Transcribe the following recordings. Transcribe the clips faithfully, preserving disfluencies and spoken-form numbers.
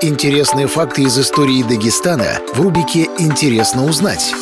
Интересные факты из истории Дагестана в рубрике «Интересно узнать».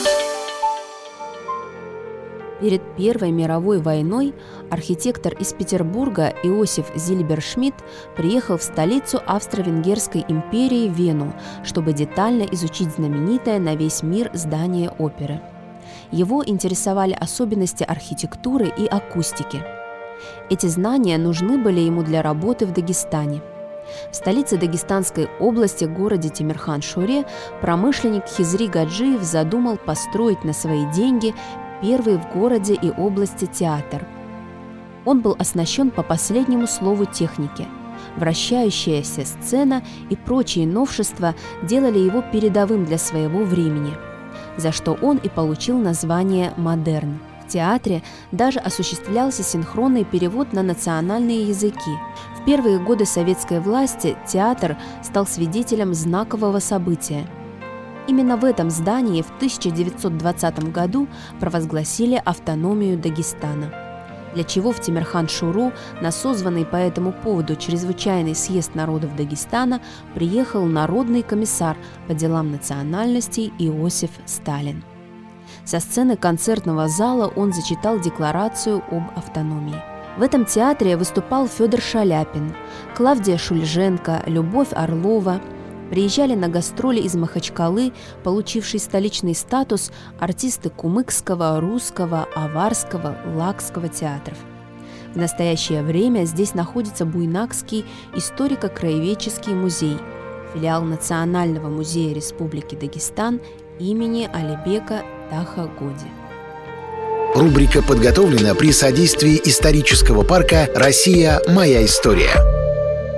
Перед Первой мировой войной архитектор из Петербурга Иосиф Зильбершмидт приехал в столицу Австро-Венгерской империи Вену, чтобы детально изучить знаменитое на весь мир здание оперы. Его интересовали особенности архитектуры и акустики. Эти знания нужны были ему для работы в Дагестане. В столице Дагестанской области, городе Темирхан-Шуре, промышленник Хизри Гаджиев задумал построить на свои деньги первый в городе и области театр. Он был оснащен по последнему слову техники. Вращающаяся сцена и прочие новшества делали его передовым для своего времени, за что он и получил название «Модерн». В театре даже осуществлялся синхронный перевод на национальные языки. В первые годы советской власти театр стал свидетелем знакового события. Именно в этом здании в тысяча девятьсот двадцатом году провозгласили автономию Дагестана, для чего в Темирхан-Шуру на созванный по этому поводу чрезвычайный съезд народов Дагестана приехал народный комиссар по делам национальностей Иосиф Сталин. Со сцены концертного зала он зачитал декларацию об автономии. В этом театре выступал Федор Шаляпин, Клавдия Шульженко, Любовь Орлова. Приезжали на гастроли из Махачкалы, получившие столичный статус, артисты Кумыкского, Русского, Аварского, Лакского театров. В настоящее время здесь находится Буйнакский историко-краеведческий музей, филиал Национального музея Республики Дагестан имени Алибека Таха-Годи. Рубрика подготовлена при содействии исторического парка «Россия. Моя история».